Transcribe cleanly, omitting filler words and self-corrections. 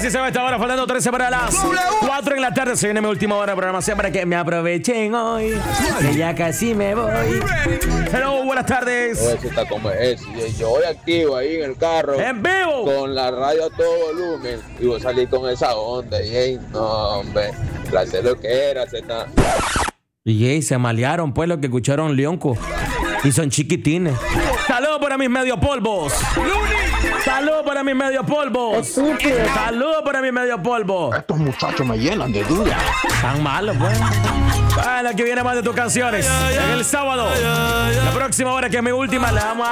Así se va esta hora, faltando 13 para las 4 en la tarde. Se viene mi última hora de programación para que me aprovechen hoy. Que ya casi me voy. Hello, buenas tardes. Eso está como es. Yo voy activo ahí en el carro. ¡En vivo! Con la radio a todo volumen. Y vos salís con esa onda. Y no, hombre. Placer lo que era, Z. Y se malearon, pues, lo que escucharon Leonco. Y son chiquitines. ¡Saludos para mis medio polvos! ¡Saludos para mis medio polvos! ¡Saludos para mis medio polvos! Estos muchachos me llenan de dudas. Tan malos, pues. Bueno, aquí viene más de tus canciones. En el sábado, la próxima hora, que es mi última, la vamos a